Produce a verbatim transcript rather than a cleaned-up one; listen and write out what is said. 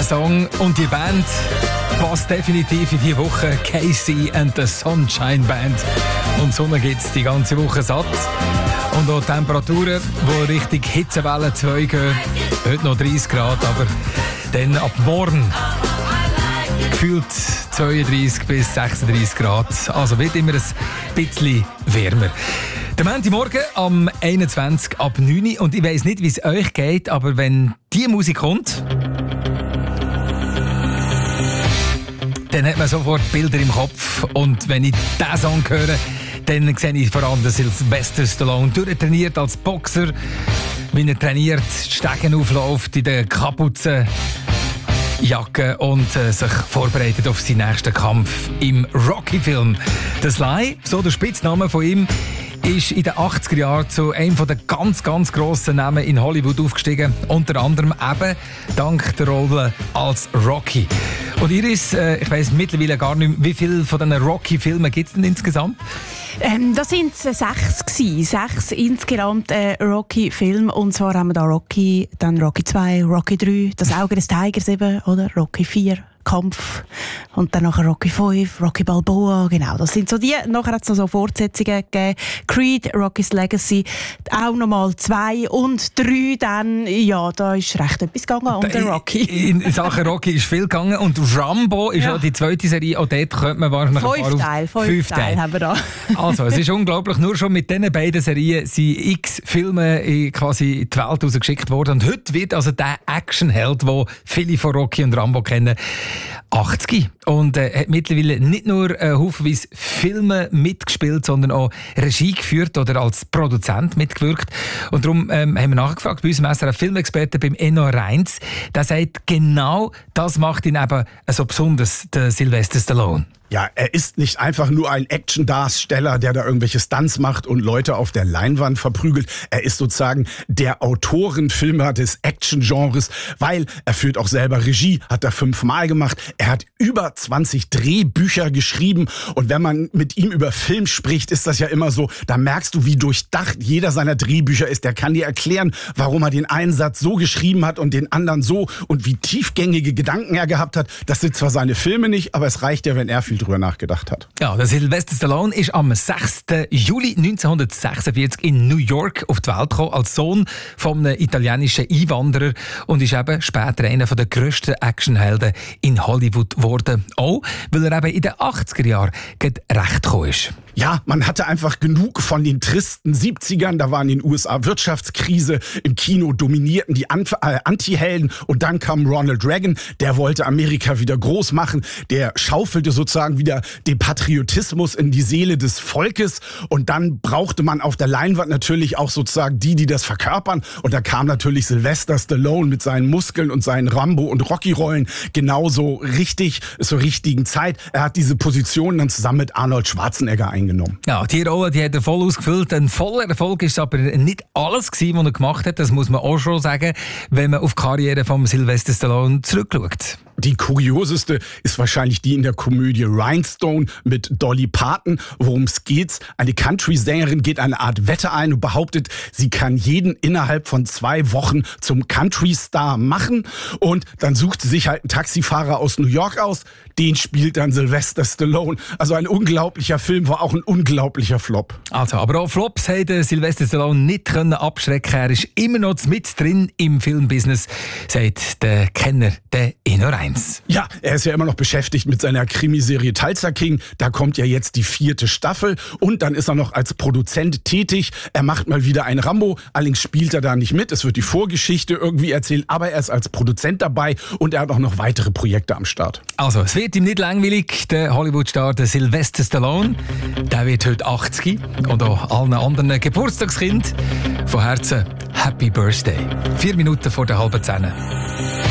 der Song und die Band passt definitiv in die Woche. Casey and the Sunshine Band. Und Sonne gibt's die ganze Woche satt. Und auch Temperaturen, die Richtung Hitzewelle zwei gehen. Heute noch dreißig Grad, aber dann ab morgen gefühlt zweiunddreißig bis sechsunddreißig Grad. Also wird immer ein bisschen wärmer. Der Montagmorgen am einundzwanzig ab neun Uhr. Und ich weiss nicht, wie es euch geht, aber wenn diese Musik kommt, dann hat man sofort Bilder im Kopf. Und wenn ich diesen Song höre, dann sehe ich vor allem den Sylvester Stallone durchtrainiert als Boxer, wie er trainiert, die Stegen aufläuft in der Kapuzenjacke und äh, sich vorbereitet auf seinen nächsten Kampf im Rocky-Film. Das Sly, so der Spitzname von ihm, ist in den achtziger Jahren zu einem der ganz, ganz grossen Namen in Hollywood aufgestiegen. Unter anderem eben dank der Rolle als Rocky. Und Iris, äh, ich weiss mittlerweile gar nicht mehr, wie viele von diesen Rocky-Filmen gibt es denn insgesamt? Ähm, das waren sechs gewesen. Sechs insgesamt äh, Rocky-Filme. Und zwar haben wir da Rocky, dann Rocky zwei, Rocky drei, das Auge des Tigers eben, oder? Rocky vier. Kampf und dann nachher Rocky fünf, Rocky Balboa, genau, das sind so die. Nachher hat es noch so Fortsetzungen gegeben, Creed, Rocky's Legacy, auch nochmal zwei und drei, dann, ja, da ist recht etwas gegangen um den Rocky. In, in Sachen Rocky ist viel gegangen und Rambo ist ja die zweite Serie, auch dort könnte man wahrscheinlich fünf ein paar Teil, fünf, fünf Teile. Teil haben wir da. Also, es ist unglaublich, nur schon mit diesen beiden Serien sind x Filme in quasi in die Welt rausgeschickt worden und heute wird also der Actionheld, den viele von Rocky und Rambo kennen, achtzig und äh, hat mittlerweile nicht nur äh, haufenweise Filme mitgespielt, sondern auch Regie geführt oder als Produzent mitgewirkt. Und darum ähm, haben wir nachgefragt bei unserem S R F-Filmexperten beim Enno Reins. Der sagt, genau das macht ihn eben so besonders, der Sylvester Stallone. Ja, er ist nicht einfach nur ein Action-Darsteller, der da irgendwelche Stunts macht und Leute auf der Leinwand verprügelt. Er ist sozusagen der Autorenfilmer des Action-Genres, weil er führt auch selber Regie, hat er fünfmal gemacht. Er hat über zwanzig Drehbücher geschrieben und wenn man mit ihm über Film spricht, ist das ja immer so, da merkst du, wie durchdacht jeder seiner Drehbücher ist. Der kann dir erklären, warum er den einen Satz so geschrieben hat und den anderen so und wie tiefgängige Gedanken er gehabt hat. Das sind zwar seine Filme nicht, aber es reicht ja, wenn er viel drüber nachgedacht hat. Ja, der Sylvester Stallone ist am sechsten Juli neunzehnhundertsechsundvierzig in New York auf die Welt gekommen, als Sohn von einem italienischen Einwanderer und ist eben später einer der grössten Actionhelden in Hollywood geworden. Auch, weil er eben in den achtziger Jahren recht gekommen ist. Ja, man hatte einfach genug von den tristen siebzigern. Da war in den U S A Wirtschaftskrise. Im Kino dominierten die Anf- äh, Anti-Helden. Und dann kam Ronald Reagan. Der wollte Amerika wieder groß machen. Der schaufelte sozusagen wieder den Patriotismus in die Seele des Volkes. Und dann brauchte man auf der Leinwand natürlich auch sozusagen die, die das verkörpern. Und da kam natürlich Sylvester Stallone mit seinen Muskeln und seinen Rambo- und Rocky-Rollen genauso richtig, zur richtigen Zeit. Er hat diese Position dann zusammen mit Arnold Schwarzenegger eingenommen. Ja, die Rolle, die hat er voll ausgefüllt. Ein voller Erfolg ist aber nicht alles gewesen, was er gemacht hat. Das muss man auch schon sagen, wenn man auf die Karriere von Sylvester Stallone zurückschaut. Die kurioseste ist wahrscheinlich die in der Komödie Rhinestone mit Dolly Parton. Worum es geht? Eine Country-Sängerin geht eine Art Wette ein und behauptet, sie kann jeden innerhalb von zwei Wochen zum Country-Star machen. Und dann sucht sie sich halt einen Taxifahrer aus New York aus. Den spielt dann Sylvester Stallone. Also ein unglaublicher Film, war auch ein unglaublicher Flop. Also, aber auch Flops hätte Sylvester Stallone nicht können abschrecken. Er ist immer noch mit drin im Filmbusiness, sagt der Kenner, der Enno Reins. Ja, er ist ja immer noch beschäftigt mit seiner Krimiserie Tulsa King. Da kommt ja jetzt die vierte Staffel. Und dann ist er noch als Produzent tätig. Er macht mal wieder ein Rambo. Allerdings spielt er da nicht mit. Es wird die Vorgeschichte irgendwie erzählt. Aber er ist als Produzent dabei. Und er hat auch noch weitere Projekte am Start. Also, es wird ihm nicht langweilig. Der Hollywood-Star, der Sylvester Stallone, der wird heute achtzig. Und auch allen anderen Geburtstagskind von Herzen Happy Birthday. Vier Minuten vor der halben Zehn.